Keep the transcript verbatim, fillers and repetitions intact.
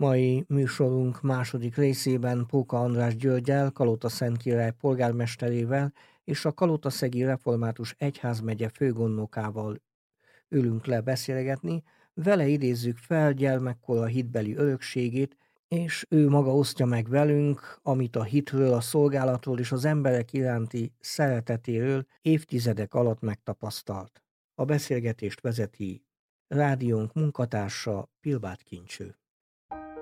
Mai műsorunk második részében Póka András Györggyel, Kalotaszentkirály polgármesterével és a Kalotaszegi Református Egyházmegye főgondnokával ülünk le beszélgetni. Vele idézzük fel gyermekkora hitbeli örökségét, és ő maga osztja meg velünk, amit a hitről, a szolgálatról és az emberek iránti szeretetéről évtizedek alatt megtapasztalt. A beszélgetést vezeti rádiónk munkatársa, Pilbáth Kincső.